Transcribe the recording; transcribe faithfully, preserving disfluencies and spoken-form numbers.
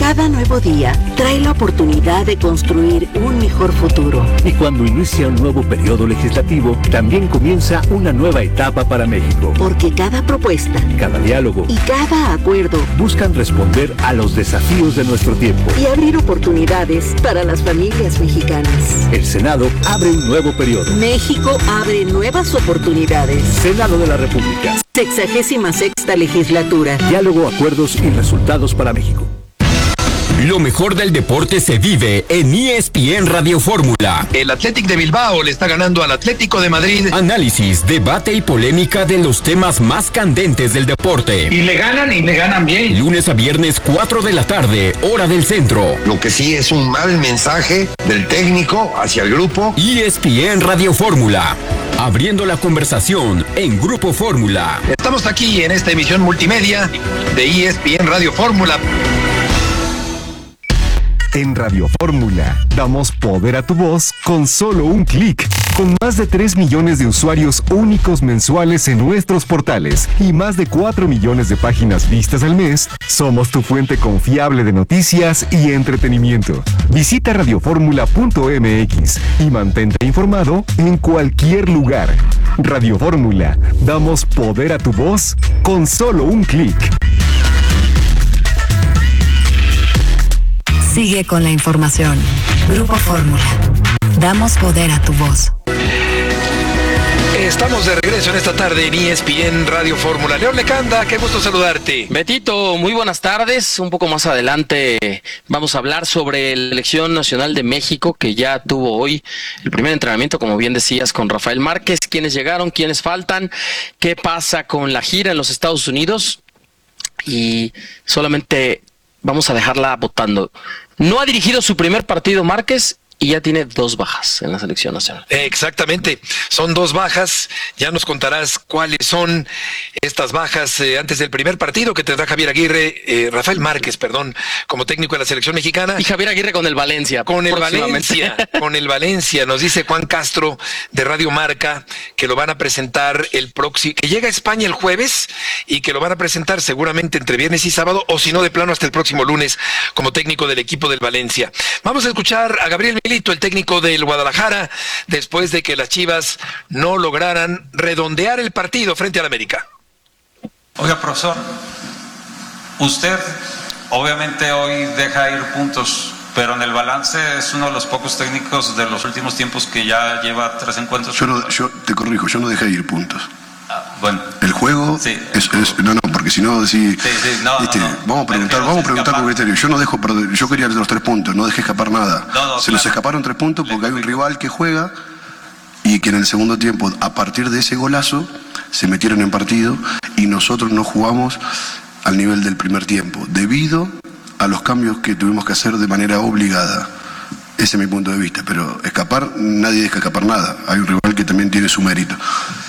Cada nuevo día trae la oportunidad de construir un mejor futuro. Y cuando inicia un nuevo periodo legislativo, también comienza una nueva etapa para México. Porque cada propuesta, cada diálogo y cada acuerdo buscan responder a los desafíos de nuestro tiempo y abrir oportunidades para las familias mexicanas. El Senado abre un nuevo periodo. México abre nuevas oportunidades. Senado de la República. Sexagésima sexta legislatura. Diálogo, acuerdos y resultados para México. Lo mejor del deporte se vive en E S P N Radio Fórmula. El Athletic de Bilbao le está ganando al Atlético de Madrid. Análisis, debate y polémica de los temas más candentes del deporte. Y le ganan y le ganan bien. Lunes a viernes, cuatro de la tarde, hora del centro. Lo que sí es un mal mensaje del técnico hacia el grupo. E S P N Radio Fórmula. Abriendo la conversación en Grupo Fórmula. Estamos aquí en esta emisión multimedia de E S P N Radio Fórmula. En Radio Fórmula, damos poder a tu voz con solo un clic. Con más de tres millones de usuarios únicos mensuales en nuestros portales y más de cuatro millones de páginas vistas al mes, somos tu fuente confiable de noticias y entretenimiento. Visita radioformula punto m x y mantente informado en cualquier lugar. Radio Fórmula, damos poder a tu voz con solo un clic. Sigue con la información. Grupo Fórmula. Damos poder a tu voz. Estamos de regreso en esta tarde en E S P N Radio Fórmula. León Lecanda, qué gusto saludarte. Betito, muy buenas tardes. Un poco más adelante vamos a hablar sobre la Selección Nacional de México, que ya tuvo hoy el primer entrenamiento, como bien decías, con Rafael Márquez. ¿Quiénes llegaron? ¿Quiénes faltan? ¿Qué pasa con la gira en los Estados Unidos? Y solamente vamos a dejarla votando. No ha dirigido su primer partido Márquez y ya tiene dos bajas en la selección nacional. Exactamente, son dos bajas. Ya nos contarás cuáles son estas bajas eh, antes del primer partido que tendrá Javier Aguirre, eh, Rafael Márquez, perdón, como técnico de la selección mexicana. Y Javier Aguirre con el Valencia. Con el Valencia, con el Valencia. Nos dice Juan Castro de Radio Marca que lo van a presentar el próximo, que llega a España el jueves y que lo van a presentar seguramente entre viernes y sábado, o si no de plano hasta el próximo lunes como técnico del equipo del Valencia. Vamos a escuchar a Gabriel Milito, el técnico del Guadalajara, después de que las Chivas no lograran redondear el partido frente al América. Oiga, profesor, usted obviamente hoy deja ir puntos, pero en el balance es uno de los pocos técnicos de los últimos tiempos que ya lleva tres encuentros. Yo, no, yo te corrijo, yo no dejé ir puntos. Ah, bueno. El juego, sí, es, es, no, no, porque si no decís, sí, sí, no, este, no, no. vamos a preguntar, vamos a preguntar con criterio. Yo no dejo perder, yo quería los tres puntos, no dejé escapar nada. No, no, Se claro. nos escaparon tres puntos porque hay un rival que juega y que en el segundo tiempo, a partir de ese golazo, se metieron en partido y nosotros no jugamos al nivel del primer tiempo, debido a los cambios que tuvimos que hacer de manera obligada. Ese es mi punto de vista, pero escapar, nadie deja escapar nada. Hay un rival que también tiene su mérito.